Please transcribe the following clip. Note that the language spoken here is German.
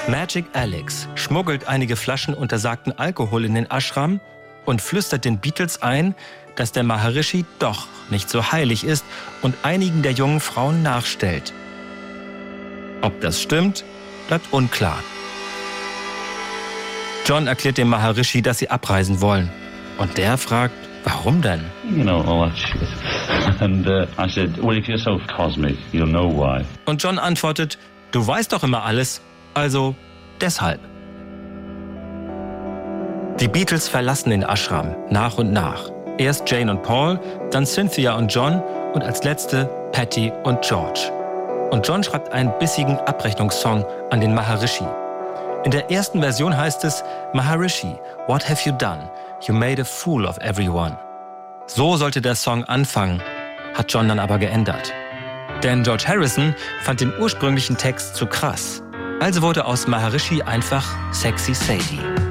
Magic Alex schmuggelt einige Flaschen untersagten Alkohol in den Ashram und flüstert den Beatles ein, dass der Maharishi doch nicht so heilig ist und einigen der jungen Frauen nachstellt. Ob das stimmt, bleibt unklar. John erklärt dem Maharishi, dass sie abreisen wollen. Und der fragt, warum denn? Und John antwortet, du weißt doch immer alles, also deshalb. Die Beatles verlassen den Ashram nach und nach. Erst Jane und Paul, dann Cynthia und John und als letzte Patty und George. Und John schreibt einen bissigen Abrechnungssong an den Maharishi. In der ersten Version heißt es, Maharishi, what have you done? You made a fool of everyone. So sollte der Song anfangen, hat John dann aber geändert. Denn George Harrison fand den ursprünglichen Text zu krass. Also wurde aus Maharishi einfach Sexy Sadie.